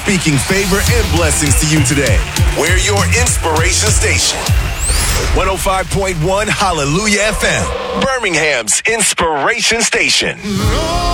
speaking favor and blessings to you today. We're your inspiration station. 105.1 Hallelujah FM, Birmingham's inspiration station.